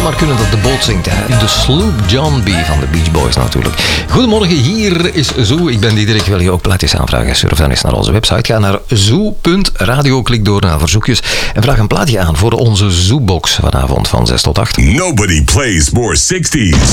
zomaar kunnen dat de boot zingt. Hè? De Sloop John B. van de Beach Boys natuurlijk. Goedemorgen, hier is Zoo. Ik ben Diederik. Wil je ook plaatjes aanvragen? Surf dan eens naar onze website. Ga naar zoo.radio, klik door naar verzoekjes en vraag een plaatje aan voor onze Zoobox vanavond van 6 tot 8. Nobody plays more 60s.